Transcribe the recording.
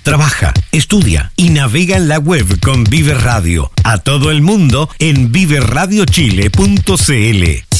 trabaja, estudia y navega en la web con Vive Radio. A todo el mundo en viveradiochile.cl.